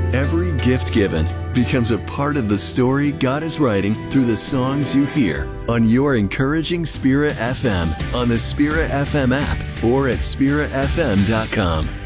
Every gift given becomes a part of the story God is writing through the songs you hear on your encouraging Spirit FM, on the Spirit FM app, or at spiritfm.com.